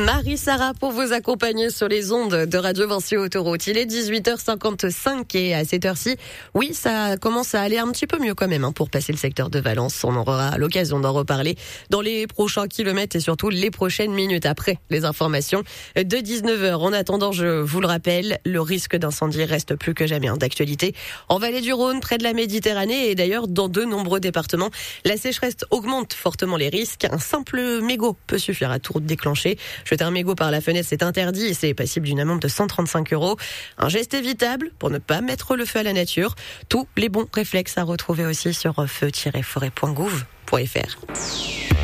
Marie-Sara pour vous accompagner sur les ondes de Radio Vinci Autoroute. Il est 18h55 et à cette heure-ci, oui, ça commence à aller un petit peu mieux quand même pour passer le secteur de Valence. On aura l'occasion d'en reparler dans les prochains kilomètres et surtout les prochaines minutes après les informations de 19h. En attendant, je vous le rappelle, le risque d'incendie reste plus que jamais d'actualité. En Vallée du Rhône, près de la Méditerranée et d'ailleurs dans de nombreux départements, la sécheresse augmente fortement les risques. Un simple mégot peut suffire à tout déclencher. Jeter un mégot par la fenêtre, c'est interdit et c'est passible d'une amende de 135 €. Un geste évitable pour ne pas mettre le feu à la nature. Tous les bons réflexes à retrouver aussi sur feu-forêt.gouv.fr.